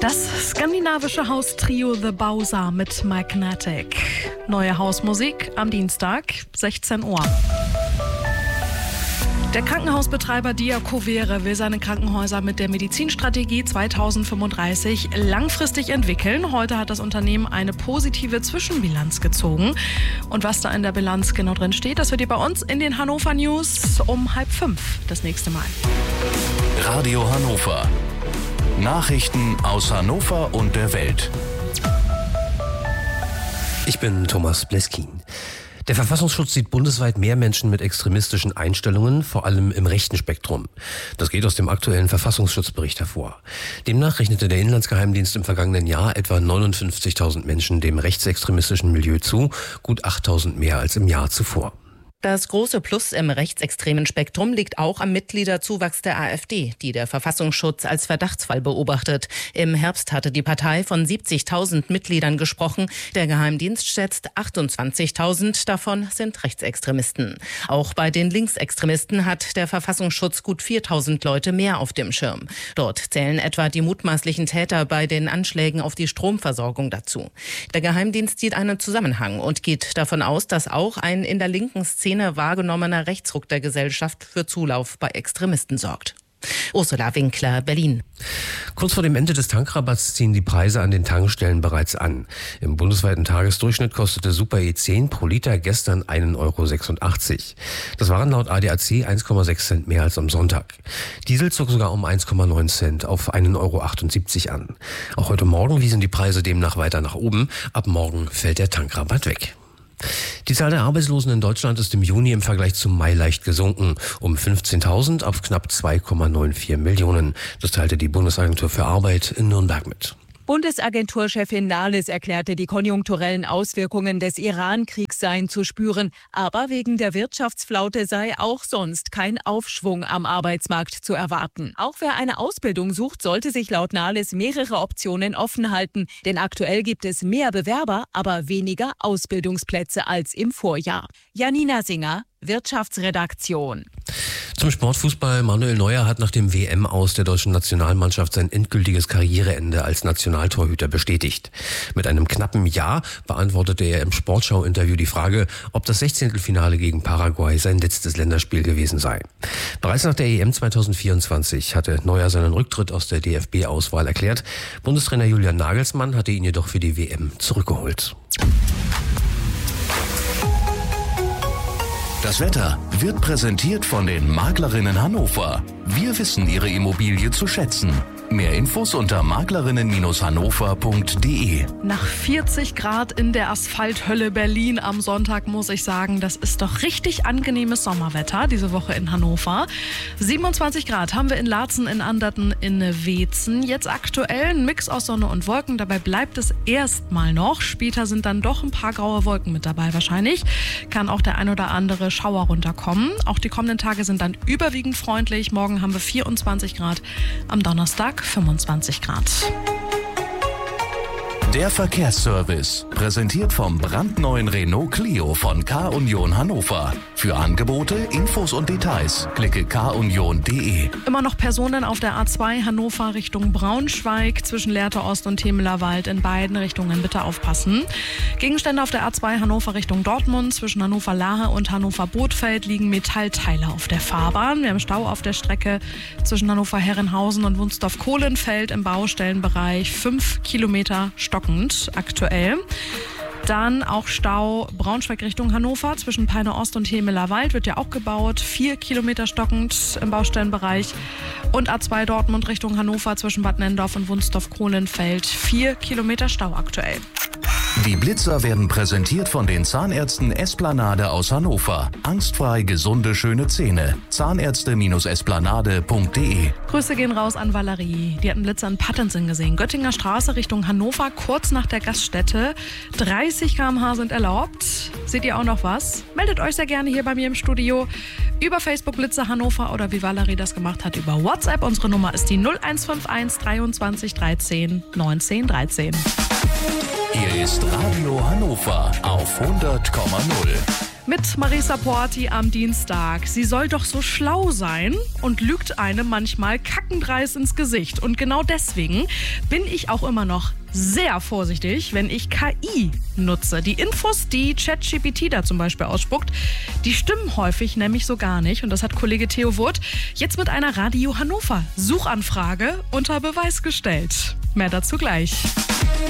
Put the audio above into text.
Das skandinavische Haustrio The Bowser mit Magnetic. Neue Hausmusik am Dienstag, 16 Uhr. Der Krankenhausbetreiber Diakovere will seine Krankenhäuser mit der Medizinstrategie 2035 langfristig entwickeln. Heute hat das Unternehmen eine positive Zwischenbilanz gezogen. Und was da in der Bilanz genau drin steht, das hört ihr bei uns in den Hannover News um 4:30 das nächste Mal. Radio Hannover. Nachrichten aus Hannover und der Welt. Ich bin Thomas Bleskin. Der Verfassungsschutz sieht bundesweit mehr Menschen mit extremistischen Einstellungen, vor allem im rechten Spektrum. Das geht aus dem aktuellen Verfassungsschutzbericht hervor. Demnach rechnete der Inlandsgeheimdienst im vergangenen Jahr etwa 59.000 Menschen dem rechtsextremistischen Milieu zu, gut 8.000 mehr als im Jahr zuvor. Das große Plus im rechtsextremen Spektrum liegt auch am Mitgliederzuwachs der AfD, die der Verfassungsschutz als Verdachtsfall beobachtet. Im Herbst hatte die Partei von 70.000 Mitgliedern gesprochen. Der Geheimdienst schätzt 28.000 davon sind Rechtsextremisten. Auch bei den Linksextremisten hat der Verfassungsschutz gut 4.000 Leute mehr auf dem Schirm. Dort zählen etwa die mutmaßlichen Täter bei den Anschlägen auf die Stromversorgung dazu. Der Geheimdienst sieht einen Zusammenhang und geht davon aus, dass auch ein in der linken Szene wahrgenommener Rechtsruck der Gesellschaft für Zulauf bei Extremisten sorgt. Ursula Winkler, Berlin. Kurz vor dem Ende des Tankrabatts ziehen die Preise an den Tankstellen bereits an. Im bundesweiten Tagesdurchschnitt kostete Super E10 pro Liter gestern 1,86 €. Das waren laut ADAC 1,6 Cent mehr als am Sonntag. Diesel zog sogar um 1,9 Cent auf 1,78 € an. Auch heute Morgen wiesen die Preise demnach weiter nach oben. Ab morgen fällt der Tankrabatt weg. Die Zahl der Arbeitslosen in Deutschland ist im Juni im Vergleich zum Mai leicht gesunken, um 15.000 auf knapp 2,94 Millionen. Das teilte die Bundesagentur für Arbeit in Nürnberg mit. Bundesagenturchefin Nahles erklärte, die konjunkturellen Auswirkungen des Iran-Kriegs seien zu spüren. Aber wegen der Wirtschaftsflaute sei auch sonst kein Aufschwung am Arbeitsmarkt zu erwarten. Auch wer eine Ausbildung sucht, sollte sich laut Nahles mehrere Optionen offen halten. Denn aktuell gibt es mehr Bewerber, aber weniger Ausbildungsplätze als im Vorjahr. Janina Singer, Wirtschaftsredaktion. Zum Sportfußball. Manuel Neuer hat nach dem WM-Aus der deutschen Nationalmannschaft sein endgültiges Karriereende als Nationaltorhüter bestätigt. Mit einem knappen Ja beantwortete er im Sportschau-Interview die Frage, ob das 16. gegen Paraguay sein letztes Länderspiel gewesen sei. Bereits nach der EM 2024 hatte Neuer seinen Rücktritt aus der DFB-Auswahl erklärt. Bundestrainer Julian Nagelsmann hatte ihn jedoch für die WM zurückgeholt. Das Wetter wird präsentiert von den Maklerinnen Hannover. Wir wissen Ihre Immobilie zu schätzen. Mehr Infos unter maklerinnen-hannover.de. Nach 40 Grad in der Asphalthölle Berlin am Sonntag muss ich sagen, das ist doch richtig angenehmes Sommerwetter diese Woche in Hannover. 27 Grad haben wir in Laatzen, in Anderten, in Weetzen. Jetzt aktuell ein Mix aus Sonne und Wolken, dabei bleibt es erstmal noch. Später sind dann doch ein paar graue Wolken mit dabei wahrscheinlich. Kann auch der ein oder andere Schauer runterkommen. Auch die kommenden Tage sind dann überwiegend freundlich. Morgen haben wir 24 Grad, am Donnerstag 25 Grad. Der Verkehrsservice, präsentiert vom brandneuen Renault Clio von K-Union Hannover. Für Angebote, Infos und Details klicke kunion.de. Immer noch Personen auf der A2 Hannover Richtung Braunschweig zwischen Lehrte Ost und Temelerwald, in beiden Richtungen bitte aufpassen. Gegenstände auf der A2 Hannover Richtung Dortmund zwischen Hannover Lahe und Hannover Bothfeld liegen Metallteile auf der Fahrbahn. Wir haben Stau auf der Strecke zwischen Hannover Herrenhausen und Wunsdorf-Kohlenfeld im Baustellenbereich, 5 Kilometer stockend aktuell. Dann auch Stau Braunschweig Richtung Hannover zwischen Peine Ost und Hemelerwald wird ja auch gebaut. 4 Kilometer stockend im Baustellenbereich. Und A2 Dortmund Richtung Hannover zwischen Bad Nendorf und Wunsdorf-Kohlenfeld. 4 Kilometer Stau aktuell. Die Blitzer werden präsentiert von den Zahnärzten Esplanade aus Hannover. Angstfrei gesunde, schöne Zähne. Zahnärzte-esplanade.de. Grüße gehen raus an Valerie. Die hat einen Blitzer in Pattensen gesehen. Göttinger Straße Richtung Hannover, kurz nach der Gaststätte. 30 km/h sind erlaubt. Seht ihr auch noch was? Meldet euch sehr gerne hier bei mir im Studio. Über Facebook Blitzer Hannover oder wie Valerie das gemacht hat, über WhatsApp. Unsere Nummer ist die 0151 23 13 19 13. Hier ist Radio Hannover auf 100,0. Mit Marisa Porti am Dienstag. Sie soll doch so schlau sein und lügt einem manchmal kackendreist ins Gesicht. Und genau deswegen bin ich auch immer noch sehr vorsichtig, wenn ich KI nutze. Die Infos, die ChatGPT da zum Beispiel ausspuckt, die stimmen häufig nämlich so gar nicht. Und das hat Kollege Theo Wurth jetzt mit einer Radio Hannover Suchanfrage unter Beweis gestellt. Mehr dazu gleich.